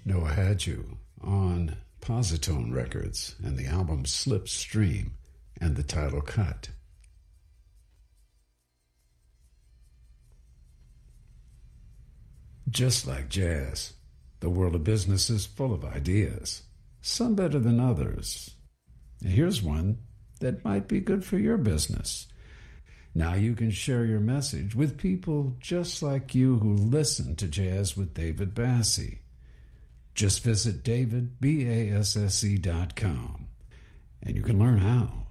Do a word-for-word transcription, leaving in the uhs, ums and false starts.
Noah had you on Positone Records and the album Slipstream and the title cut. Just like jazz, the world of business is full of ideas, some better than others. Here's one that might be good for your business. Now you can share your message with people just like you who listen to Jazz with David Basse. Just visit david basse dot com and you can learn how.